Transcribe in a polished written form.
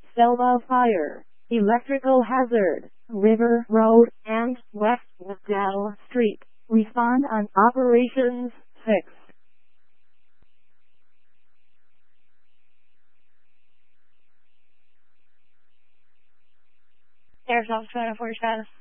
Selma Fire, Electrical Hazard, River Road, and West Waddell Street. Respond on Operations 6. Airsoft 24 status.